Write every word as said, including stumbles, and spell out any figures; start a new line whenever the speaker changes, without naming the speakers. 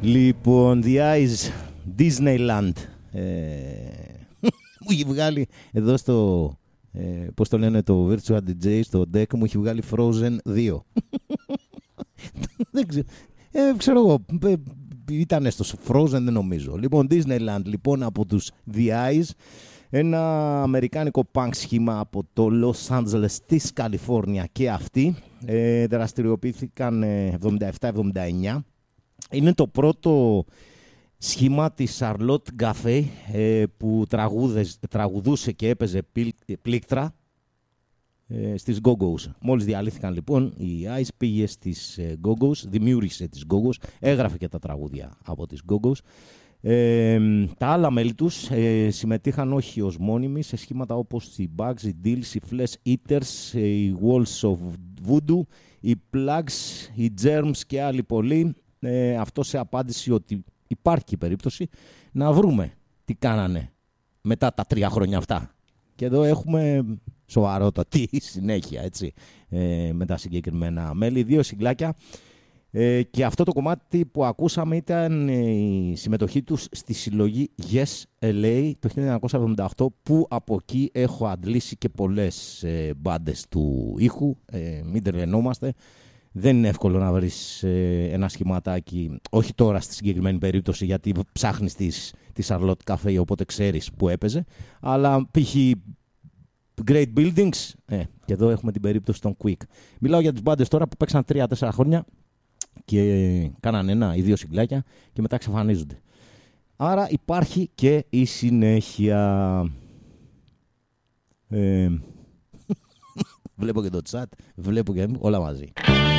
Λοιπόν, The Eyes, Disneyland. Ε, μου έχει βγάλει εδώ στο, ε, πώς το λένε, το Virtual ντι τζέι, στο deck, μου έχει βγάλει Frozen δύο. Δεν ξέρω, ε, ξέρω εγώ, ε, ήταν στο Frozen, δεν νομίζω. Λοιπόν, Disneyland, λοιπόν, από τους The Eyes, ένα αμερικάνικο punk σχήμα από το Los Angeles της Καλιφόρνια και αυτοί. Ε, δραστηριοποιήθηκαν εβδομήντα επτά εβδομήντα εννιά. Είναι το πρώτο σχήμα της Charlotte Gaffey ε, που τραγουδούσε και έπαιζε πλήκτρα ε, στις Go-Go's. Μόλις διαλύθηκαν λοιπόν, η Ice πήγε στις ε, Go-Go's, δημιούργησε τις Go-Go's, έγραφε και τα τραγούδια από τις Go-Go's. Ε, τα άλλα μέλη τους ε, συμμετείχαν όχι ως μόνιμοι σε σχήματα όπως οι Bugs, οι Deals, οι Flesh Eaters, οι Walls of Voodoo, οι Plugs, οι Germs και άλλοι πολλοί. Ε, αυτό σε απάντηση ότι υπάρχει περίπτωση να βρούμε τι κάνανε μετά τα τρία χρόνια αυτά. Και εδώ έχουμε σοβαρότατη συνέχεια, έτσι, ε, με τα συγκεκριμένα μέλη. Δύο συγκλάκια. Ε, και αυτό το κομμάτι που ακούσαμε ήταν η συμμετοχή τους στη συλλογή Yes ελ έι το χίλια εννιακόσια εβδομήντα οκτώ, που από εκεί έχω αντλήσει και πολλές ε, μπάντες του ήχου. Ε, μην τρελαινόμαστε. Δεν είναι εύκολο να βρεις ε, ένα σχηματάκι, όχι τώρα στη συγκεκριμένη περίπτωση, γιατί ψάχνεις τις, τη Charlotte Cafe, οπότε ξέρεις που έπαιζε, αλλά π.χ. Great Buildings, ε, και εδώ έχουμε την περίπτωση των Quick. Μιλάω για τις μπάντες τώρα που παίξαν τρία τέσσερα χρόνια και κάναν ένα ή δύο συγκλάκια και μετά εξαφανίζονται. Άρα υπάρχει και η συνέχεια. Ε, βλέπω και το chat, βλέπω και όλα μαζί.